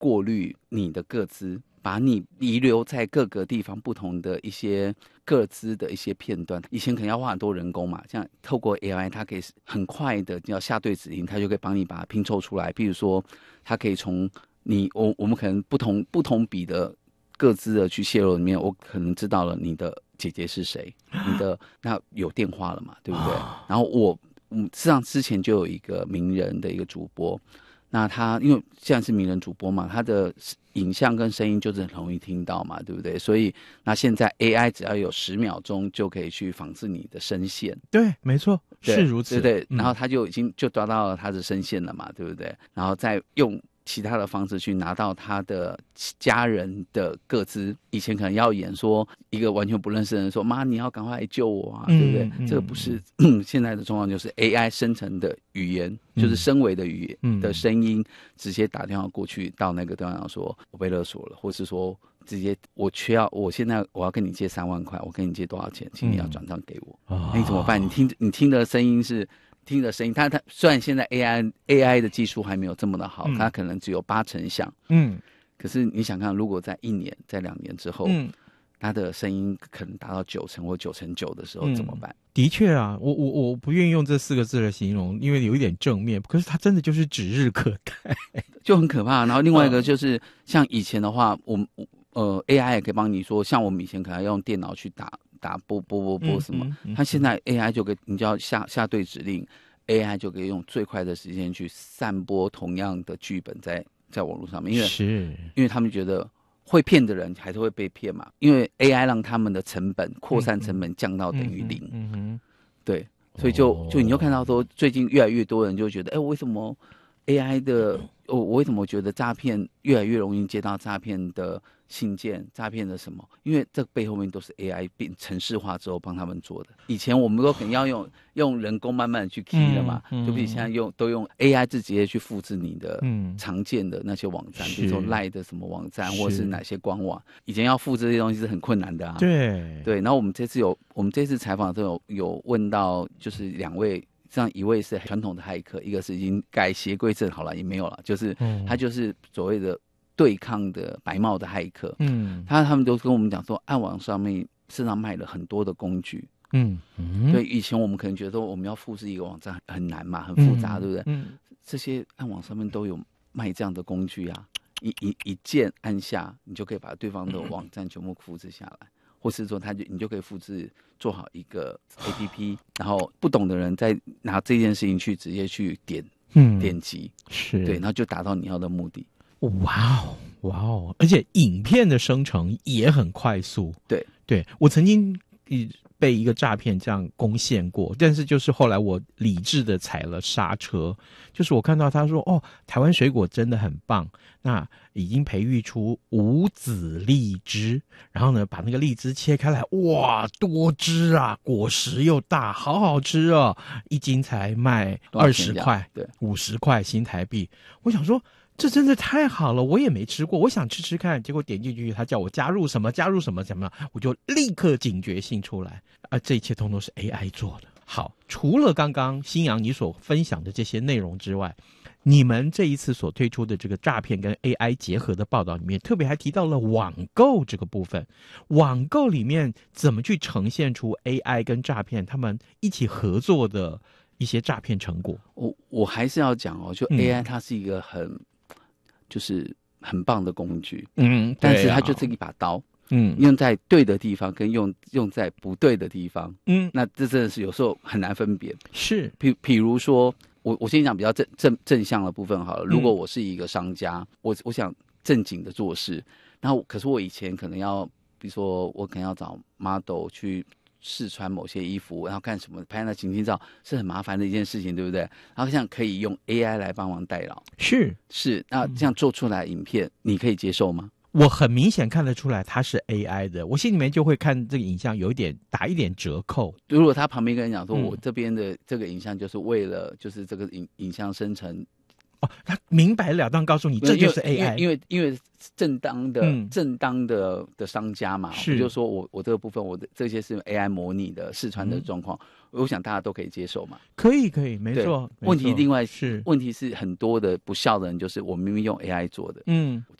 过滤你的个资，把你遗留在各个地方不同的一些个资的一些片段。以前可能要花很多人工嘛，这样透过 AI 它可以很快的要下对指令，它就可以帮你把它拼凑出来。比如说它可以从我们可能不同笔的各自的去泄露里面，我可能知道了你的姐姐是谁，你的那有电话了嘛，对不对？然后事实上之前就有一个名人的一个主播，那他因为现在是名人主播嘛，他的影像跟声音就是很容易听到嘛，对不对？所以那现在 AI 只要有10秒钟就可以去仿制你的声线， 对，没错，是如此， 对，然后他就已经就抓到了他的声线了嘛，对不对？然后再用其他的方式去拿到他的家人的个资。以前可能要演说一个完全不认识的人说妈你要赶快来救我啊，对不对？这个不是现在的状况，就是 AI 生成的语言，就是声维的语言的声音，直接打电话过去到那个对象说我被勒索了，或是说直接我现在我要跟你借3万块，我跟你借多少钱，请你要转账给我。你怎么办？你听的声音是听的声音，它虽然现在 AI 的技术还没有这么的好，它可能只有80%像，可是你想看，如果在1年、在2年之后，它的声音可能达到90%或99%的时候，怎么办？ 的确啊，我不愿意用这4个字来形容，因为有一点正面，可是它真的就是指日可待， 就很可怕。然后另外一个就是像以前的话，AI 也可以帮你说，像我们以前可能要用电脑去打播什么，它现在 AI 就可以，你就要下对指令 ，AI 就可以用最快的时间去散播同样的剧本在网络上面，因为他们觉得会骗的人还是会被骗嘛，因为 AI 让他们的扩散成本降到等于0，对，所以就你又看到说，最近越来越多人就觉得，为什么 AI 的我为什么觉得诈骗越来越容易接到诈骗的信件、诈骗的什么？因为这背后面都是 AI 变程式化之后帮他们做的。以前我们都可能要用人工慢慢的去 key 的嘛，就比现在都用 AI 直接去复制你的常见的那些网站，比如说 LINE 的什么网站，或是哪些官网，以前要复制这些东西是很困难的啊。对。然后我们这次采访的时候有问到，就是2位。这样一位是传统的骇客，一个是已经改邪归正好了，也没有了，就是他就是所谓的对抗的白帽的骇客。他们都跟我们讲说，暗网上面事实上卖了很多的工具。对，以前我们可能觉得说我们要复制一个网站很难嘛，很复杂，对不对？这些暗网上面都有卖这样的工具啊，一键按下，你就可以把对方的网站全部复制下来。或是说你就可以复制做好一个 APP， 然后不懂的人再拿这件事情去直接去点击，对，然后就达到你要的目的。 哇哦！而且影片的生成也很快速。对，我曾经被一个诈骗这样攻陷过，但是就是后来我理智的踩了刹车，就是我看到他说台湾水果真的很棒，那已经培育出无籽荔枝，然后呢把那个荔枝切开来，哇，多汁啊，果实又大，好好吃哦，一斤才卖20块，对，50块新台币。我想说这真的太好了，我也没吃过，我想吃吃看，结果点进去他叫我加入什么，我就立刻警觉性出来，这一切通通是 AI 做的。好，除了刚刚新阳你所分享的这些内容之外，你们这一次所推出的这个诈骗跟 AI 结合的报道里面，特别还提到了网购这个部分。网购里面怎么去呈现出 AI 跟诈骗他们一起合作的一些诈骗成果？ 我还是要讲就 AI 它是一个就是很棒的工具，但是它就是一把刀，用在对的地方跟用在不对的地方，那这真的是有时候很难分别。 是， 比如说，我先讲比较正向的部分好了。如果我是一个商家，我想正经的做事，然后可是我以前可能要，比如说我可能要找 model 去试穿某些衣服，然后干什么拍那情境照是很麻烦的一件事情，对不对？然后这样可以用 AI 来帮忙代劳，是，那这样做出来的影片，你可以接受吗？ 我很明显看得出来它是 AI 的，我心里面就会看这个影像打一点折扣。 如果他旁边跟人讲说，我这边的这个影像就是为了就是这个影像生成哦，他明白了当告诉你这就是 AI， 因为正当的商家嘛，我就说我这个部分我的这些是 AI 模拟的试穿的状况，我想大家都可以接受嘛。 可以，没错。 问题另外是问题是很多的不孝的人，就是我明明用 AI 做的，